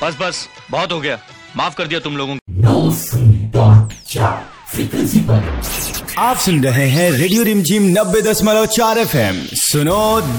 बस बस बहुत हो गया, माफ कर दिया तुम लोगों को। आप सुन रहे हैं रेडियो रिमझिम 90.4 FM। सुनो